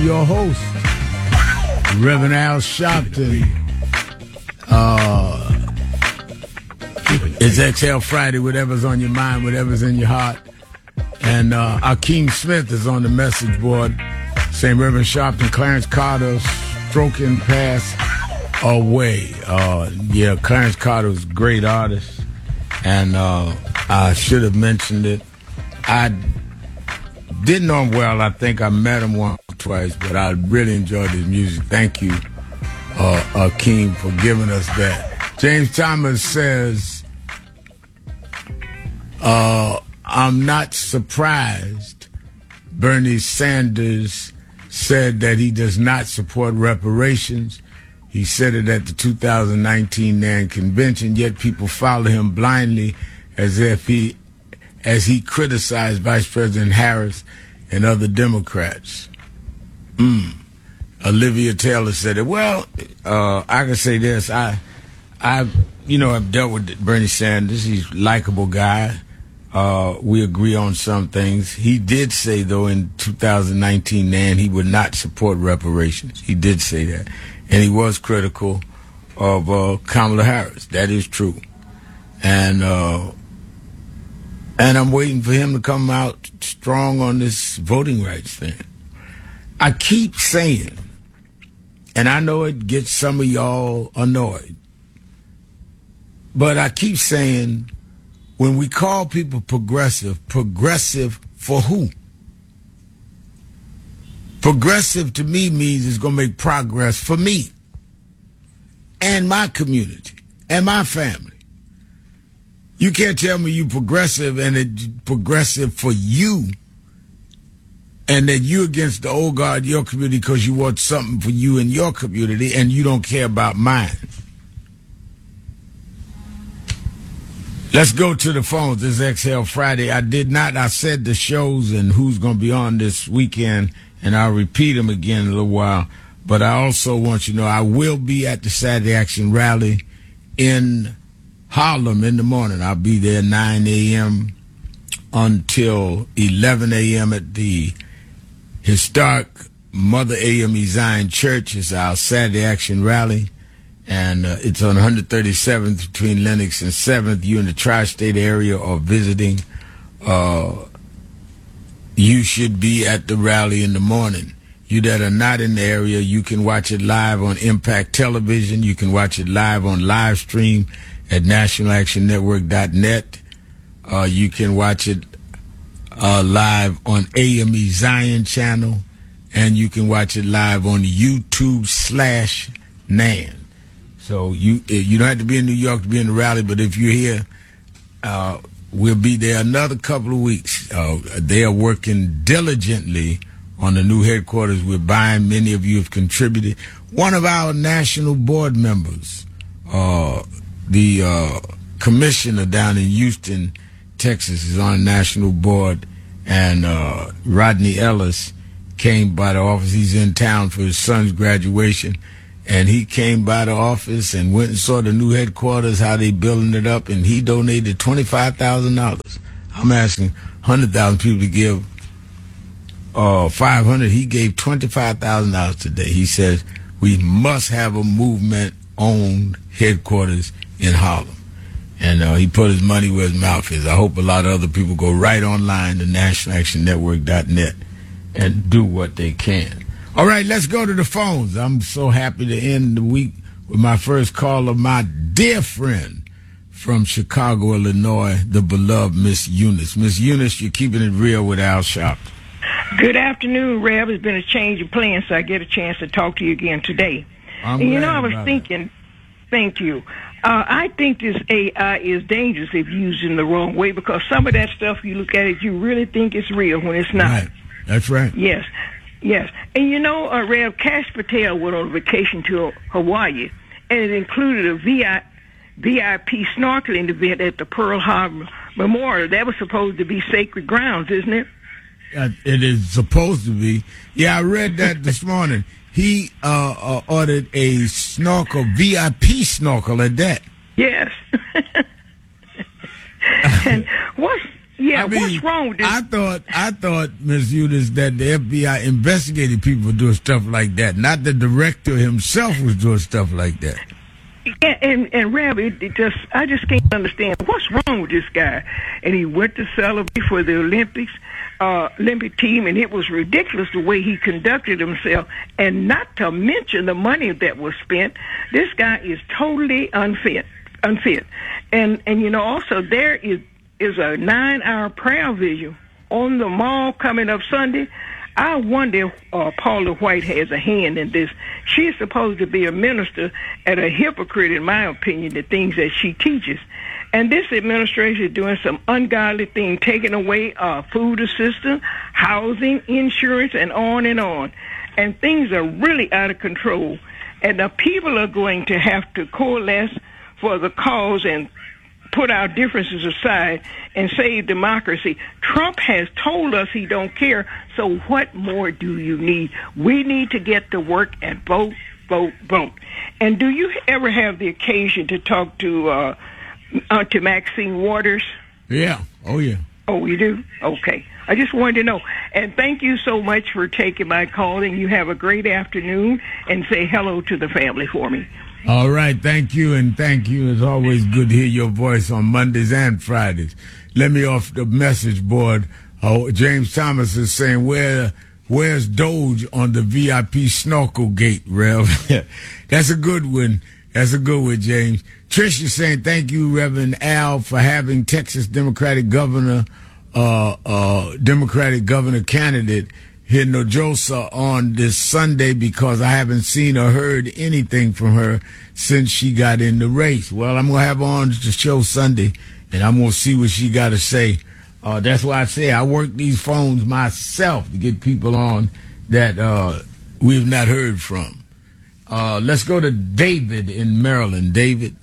Your host, Reverend Al Sharpton. It's Exhale Friday, whatever's on your mind, whatever's in your heart. And Akeem Smith is on the message board saying Reverend Sharpton, Clarence Carter, stroking pass away. Clarence Carter was a great artist. And I should have mentioned it. I didn't know him well. I think I met him once or twice, but I really enjoyed his music. Thank you, Akeem, for giving us that. James Thomas says, I'm not surprised Bernie Sanders said that he does not support reparations. He said it at the 2019 NAN convention, yet people follow him blindly as he criticized Vice President Harris and other Democrats. Olivia Taylor said it. Well, I can say this. I've dealt with Bernie Sanders. He's a likable guy. We agree on some things. He did say, though, in 2019 NAN, he would not support reparations. He did say that. And he was critical of Kamala Harris. That is true. And I'm waiting for him to come out strong on this voting rights thing. I keep saying, and I know it gets some of y'all annoyed, but I keep saying, when we call people progressive for who? Progressive to me means it's going to make progress for me and my community and my family. You can't tell me you progressive and it's progressive for you and that you're against the old guard your community because you want something for you and your community and you don't care about mine. Let's go to the phones. This is Exhale Friday. I said the shows and who's going to be on this weekend, and I'll repeat them again in a little while. But I also want you to know I will be at the Saturday Action Rally in Harlem in the morning. I'll be there 9 a.m. until 11 a.m. at the historic Mother AME Zion Church. It's our Saturday Action Rally. And it's on 137th between Lenox and 7th. You in the tri-state area or visiting, you should be at the rally in the morning. You that are not in the area, you can watch it live on Impact Television. You can watch it live on live stream at nationalactionnetwork.net. You can watch it live on AME Zion channel. And you can watch it live on YouTube/NAN. So you don't have to be in New York to be in the rally, but if you're here, we'll be there another couple of weeks. They are working diligently on the new headquarters we're buying. Many of you have contributed. One of our national board members, the commissioner down in Houston, Texas, is on a national board, and Rodney Ellis came by the office. He's in town for his son's graduation. And he came by the office and went and saw the new headquarters, how they building it up, and he donated $25,000. I'm asking 100,000 people to give 500. He gave $25,000 today. He says we must have a movement-owned headquarters in Harlem. And he put his money where his mouth is. I hope a lot of other people go right online to nationalactionnetwork.net and do what they can. All right, let's go to the phones. I'm so happy to end the week with my first call of my dear friend from Chicago, Illinois, the beloved Miss Eunice. Miss Eunice, you're keeping it real with Al Sharpton. Good afternoon, Rev. It's been a change of plans, so I get a chance to talk to you again today. I was thinking, thank you. I think this AI is dangerous if used in the wrong way because some of that stuff you look at it, you really think it's real when it's not. Right. That's right. Yes. And Rev, Cash Patel went on vacation to Hawaii, and it included a VIP snorkeling event at the Pearl Harbor Memorial. That was supposed to be sacred grounds, isn't it? It is supposed to be. Yeah, I read that this morning. He ordered a snorkel, VIP snorkel at that. Yes. And Yeah, what's wrong with this? I thought, Ms. Eunice, that the FBI investigated people doing stuff like that. Not the director himself was doing stuff like that. Yeah, and Rab, I just can't understand what's wrong with this guy. And he went to celebrate for the Olympic team, and it was ridiculous the way he conducted himself. And not to mention the money that was spent. This guy is totally unfit. And also there is a 9-hour prayer vigil on the mall coming up Sunday. I wonder if Paula White has a hand in this. She's supposed to be a minister and a hypocrite, in my opinion, the things that she teaches. And this administration is doing some ungodly thing, taking away food assistance, housing, insurance, and on and on. And things are really out of control. And the people are going to have to coalesce for the cause and put our differences aside and save democracy. Trump has told us he don't care, so what more do you need? We need to get to work and vote. And do you ever have the occasion to talk to Maxine Waters? Yeah. Oh, yeah. Oh, you do? Okay. I just wanted to know. And thank you so much for taking my call, and you have a great afternoon, and say hello to the family for me. All right, thank you, and thank you. It's always good to hear your voice on Mondays and Fridays. Let me off the message board. James Thomas is saying, where's Doge on the VIP snorkel gate, Rev? That's a good one. That's a good one, James. Trish is saying, thank you, Reverend Al, for having Texas Democratic Governor candidate Hinojosa on this Sunday, because I haven't seen or heard anything from her since she got in the race. Well, I'm going to have her on the show Sunday, and I'm going to see what she got to say. That's why I say I work these phones myself to get people on that we've not heard from. Let's go to David in Maryland. David.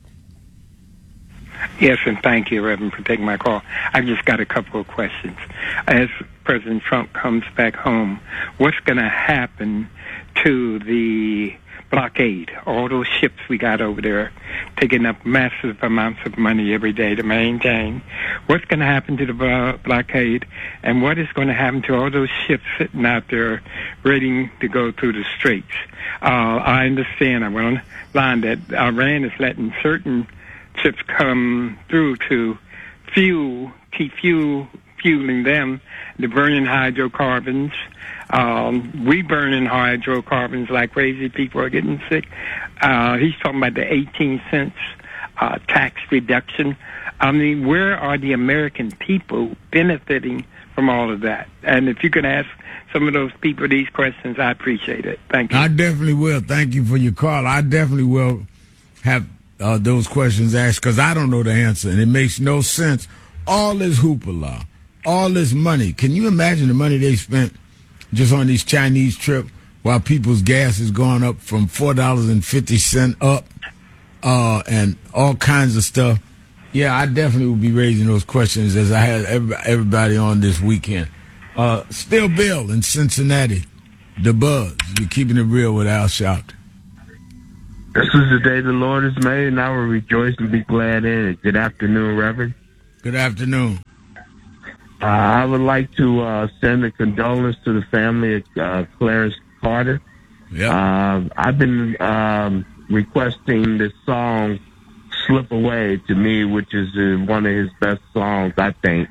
Yes, and thank you, Reverend, for taking my call. I've just got a couple of questions. As President Trump comes back home, what's going to happen to the blockade? All those ships we got over there taking up massive amounts of money every day to maintain. What's going to happen to the blockade? And what is going to happen to all those ships sitting out there ready to go through the straits? I understand, I went online, that Iran is letting certain ships come through to keep fueling them. They're burning hydrocarbons. We burning hydrocarbons like crazy. People are getting sick. He's talking about the 18 cents tax reduction. I mean, where are the American people benefiting from all of that? And if you could ask some of those people these questions, I appreciate it. Thank you. I definitely will. Thank you for your call. I definitely will have those questions asked, because I don't know the answer, and it makes no sense. All this hoopla, all this money. Can you imagine the money they spent just on these Chinese trips while people's gas is going up from $4.50 up, and all kinds of stuff? Yeah, I definitely will be raising those questions as I had everybody on this weekend. Still Bill in Cincinnati, the Buzz. You're keeping it real with Al Sharpton. This is the day the Lord has made, and I will rejoice and be glad in it. Good afternoon, Reverend. Good afternoon. I would like to send a condolence to the family of Clarence Carter. Yeah. I've been requesting this song, Slip Away, to me, which is one of his best songs, I think.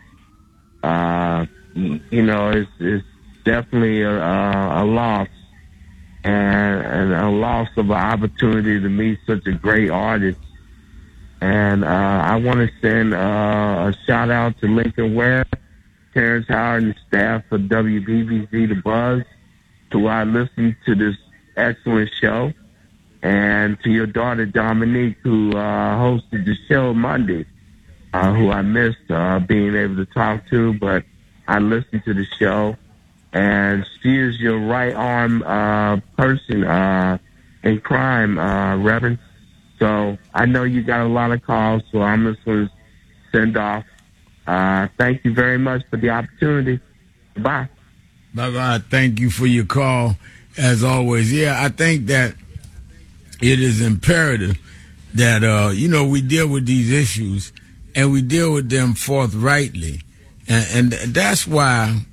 It's definitely a loss. And a loss of an opportunity to meet such a great artist. And I want to send a shout out to Lincoln Ware, Terrence Howard, and the staff of WBBZ The Buzz, to I listened to this excellent show, and to your daughter Dominique, who hosted the show Monday, who I missed being able to talk to, but I listened to the show. And she is your right arm person in crime, Reverend. So I know you got a lot of calls, so I'm just going to send off. Thank you very much for the opportunity. Bye. Bye-bye. Thank you for your call, as always. Yeah, I think that it is imperative that, we deal with these issues, and we deal with them forthrightly. And that's why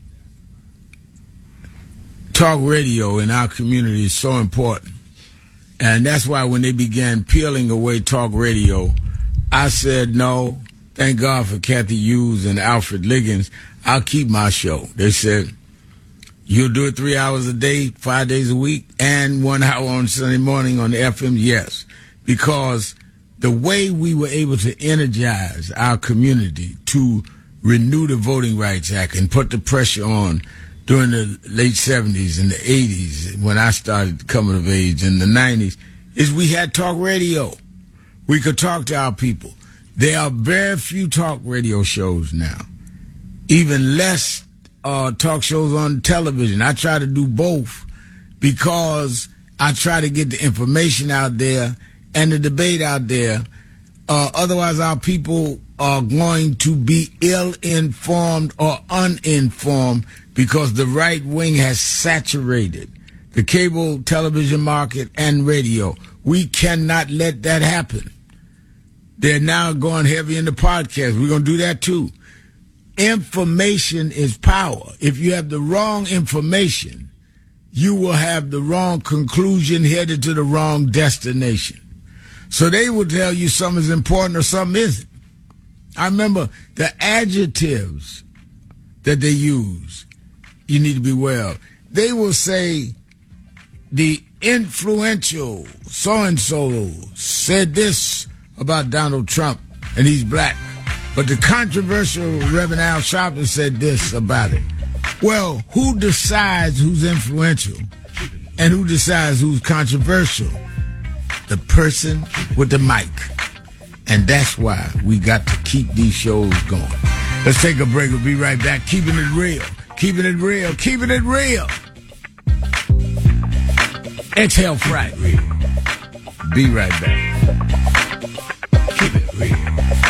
talk radio in our community is so important. And that's why when they began peeling away talk radio, I said, no, thank God for Kathy Hughes and Alfred Liggins. I'll keep my show. They said, you'll do it 3 hours a day, 5 days a week, and 1 hour on Sunday morning on the FM? Yes, because the way we were able to energize our community to renew the Voting Rights Act and put the pressure on during the late 70s and the 80s when I started coming of age in the 90s is we had talk radio. We could talk to our people. There are very few talk radio shows now, even less talk shows on television. I try to do both because I try to get the information out there and the debate out there. Otherwise, our people are going to be ill-informed or uninformed because the right wing has saturated the cable television market and radio. We cannot let that happen. They're now going heavy into podcasts. We're going to do that too. Information is power. If you have the wrong information, you will have the wrong conclusion headed to the wrong destination. So they will tell you something is important or something isn't. I remember the adjectives that they use. You need to be well. They will say the influential so-and-so said this about Donald Trump, and he's black. But the controversial Reverend Al Sharpton said this about it. Well, who decides who's influential and who decides who's controversial? The person with the mic. And that's why we got to keep these shows going. Let's take a break. We'll be right back. Keeping it real. Keeping it real. Keeping it real. Exhale Friday. Be right back. Keep it real.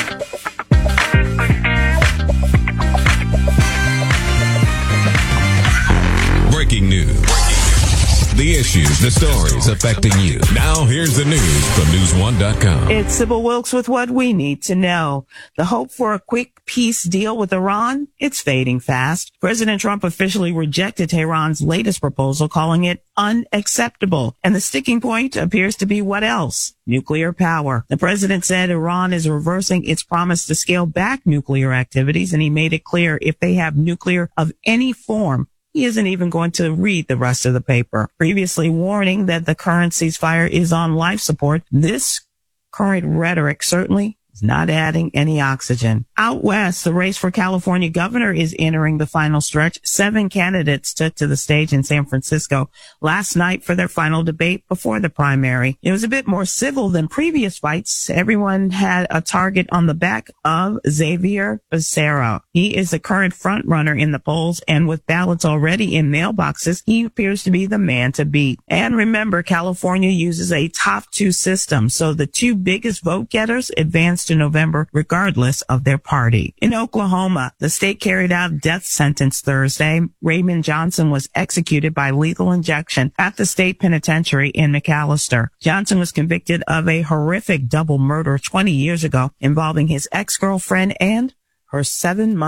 Breaking news. The issues, the stories affecting you. Now here's the news from News1.com. It's Sybil Wilkes with what we need to know. The hope for a quick peace deal with Iran, it's fading fast. President Trump officially rejected Tehran's latest proposal, calling it unacceptable. And the sticking point appears to be what else? Nuclear power. The president said Iran is reversing its promise to scale back nuclear activities, and he made it clear if they have nuclear of any form, he isn't even going to read the rest of the paper. Previously warning that the current ceasefire is on life support, this current rhetoric certainly is not adding any oxygen. Out west, the race for California governor is entering the final stretch. 7 candidates took to the stage in San Francisco last night for their final debate before the primary. It was a bit more civil than previous fights. Everyone had a target on the back of Xavier Becerra. He is the current front runner in the polls, and with ballots already in mailboxes, he appears to be the man to beat. And remember, California uses a top 2 system, so the 2 biggest vote getters advance to November regardless of their party. In Oklahoma, the state carried out a death sentence Thursday. Raymond Johnson was executed by lethal injection at the state penitentiary in McAlester. Johnson was convicted of a horrific double murder 20 years ago involving his ex-girlfriend and her 7-month